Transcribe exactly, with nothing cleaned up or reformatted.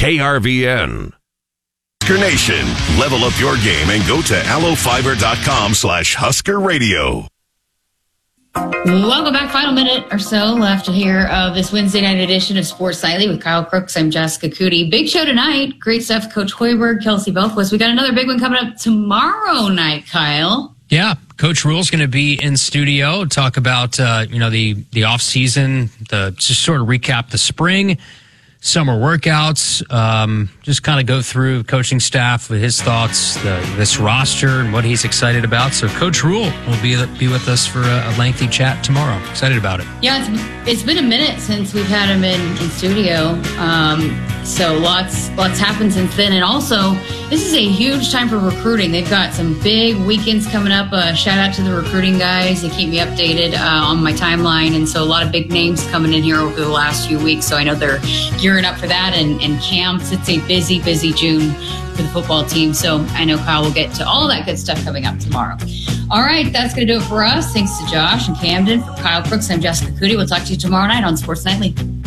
K R V N. Husker Nation, level up your game and go to allofiber.com slash Husker Radio. Welcome back. Final minute or so left here of this Wednesday night edition of Sports Nightly with Kyle Crooks. I'm Jessica Cootie. Big show tonight. Great stuff. Coach Hoiberg, Kelsey Belquist. We got another big one coming up tomorrow night, Kyle. Yeah, Coach Rule's going to be in studio, talk about uh, you know the the off season, the just sort of recap the spring, summer workouts, um, just kind of go through coaching staff with his thoughts, the, this roster, and what he's excited about. So Coach Rule will be be with us for a, a lengthy chat tomorrow. Excited about it. Yeah, it's, it's been a minute since we've had him in, in studio. Um, so lots lots happened since then. And also, this is a huge time for recruiting. They've got some big weekends coming up. Uh, shout out to the recruiting guys. They keep me updated uh, on my timeline. And so a lot of big names coming in here over the last few weeks. So I know they're gearing up for that and, and camps. It's a busy, busy June for the football team. So I know Kyle will get to all that good stuff coming up tomorrow. All right, that's going to do it for us. Thanks to Josh and Camden. For Kyle Crooks, I'm Jessica Cootie. We'll talk to you tomorrow night on Sports Nightly.